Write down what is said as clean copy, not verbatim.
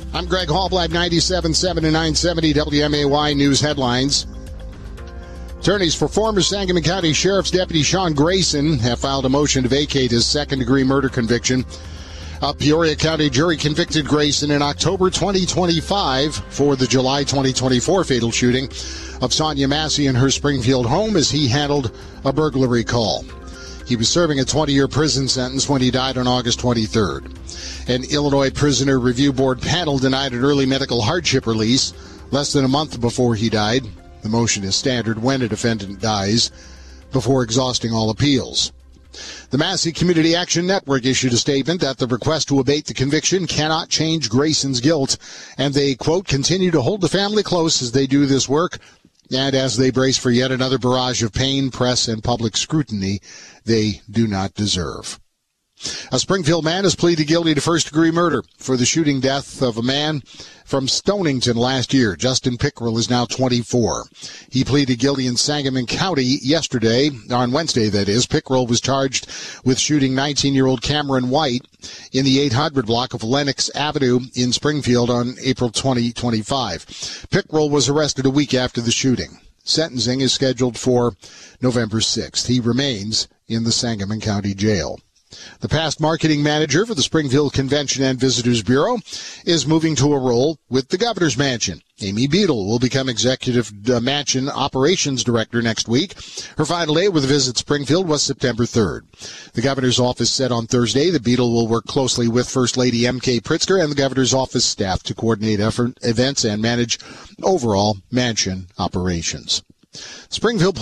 I'm Greg Hallblad, 97.7 and 970 WMAY News headlines. Attorneys for former Sangamon County Sheriff's Deputy Sean Grayson have filed a motion to vacate his second-degree murder conviction. A Peoria County jury convicted Grayson in October 2025 for the July 2024 fatal shooting of Sonia Massey in her Springfield home as he handled a burglary call. He was serving a 20-year prison sentence when he died on August 23rd. An Illinois Prisoner Review Board panel denied an early medical hardship release less than a month before he died. The motion is standard when a defendant dies before exhausting all appeals. The Massey Community Action Network issued a statement that the request to abate the conviction cannot change Grayson's guilt, and they, quote, continue to hold the family close as they do this work and as they brace for yet another barrage of pain, press, and public scrutiny they do not deserve. A Springfield man has pleaded guilty to first-degree murder for the shooting death of a man from Stonington last year. Justin Pickrell is now 24. He pleaded guilty in Sangamon County on Wednesday, that is. Pickrell was charged with shooting 19-year-old Cameron White in the 800 block of Lenox Avenue in Springfield on April 2025. Pickrell was arrested a week after the shooting. Sentencing is scheduled for November 6th. He remains in the Sangamon County Jail. The past marketing manager for the Springfield Convention and Visitors Bureau is moving to a role with the Governor's Mansion. Amy Beadle will become Executive Mansion Operations Director next week. Her final day with Visit Springfield was September 3rd. The Governor's office said on Thursday that Beadle will work closely with First Lady M.K. Pritzker and the Governor's office staff to coordinate events and manage overall mansion operations. Springfield